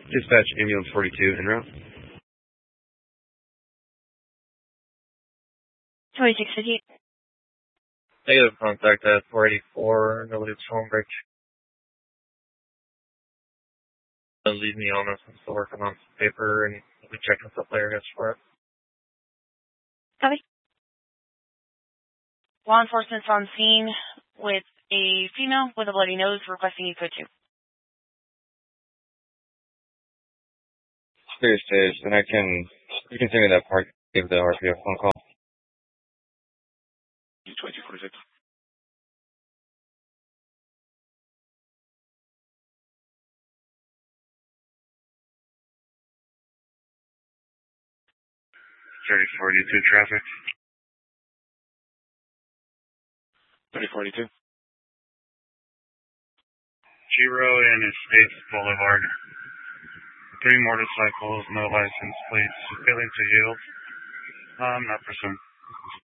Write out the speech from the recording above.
Dispatch ambulance 42 en route. 2658. Negative contact at 484, nobody's phone break. Leave me on this. I'm still working on some paper and we'll be checking stuff later for it. Copy. Law enforcement's on scene with a female with a bloody nose requesting you code 2. Clear stage, then you can send me that part, give the RPO phone call. 2246. Thirty 42 traffic. 3042. Giro and Estates Boulevard. 3 motorcycles, no license plates, failing to yield. Not pursuing.